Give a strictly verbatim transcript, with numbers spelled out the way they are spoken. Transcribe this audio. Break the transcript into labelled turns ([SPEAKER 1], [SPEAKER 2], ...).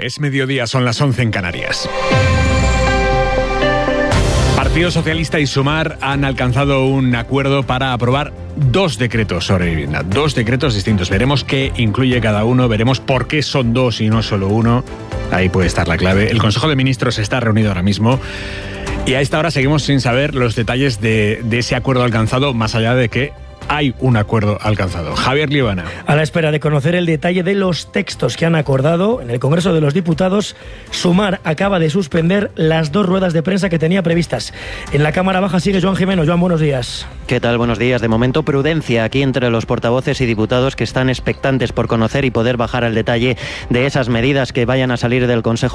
[SPEAKER 1] Es mediodía, son las once en Canarias. Partido Socialista y Sumar han alcanzado un acuerdo para aprobar dos decretos sobre vivienda, dos decretos distintos. Veremos qué incluye cada uno, veremos por qué son dos y no solo uno. Ahí puede estar la clave. El Consejo de Ministros está reunido ahora mismo y a esta hora seguimos sin saber los detalles de, de ese acuerdo alcanzado, más allá de que hay un acuerdo alcanzado. Javier Liebana.
[SPEAKER 2] A la espera de conocer el detalle de los textos que han acordado en el Congreso de los Diputados, Sumar acaba de suspender las dos ruedas de prensa que tenía previstas. En la Cámara Baja sigue Joan Jimeno. Joan, buenos días.
[SPEAKER 3] ¿Qué tal? Buenos días. De momento, prudencia aquí entre los portavoces y diputados que están expectantes por conocer y poder bajar al detalle de esas medidas que vayan a salir del Consejo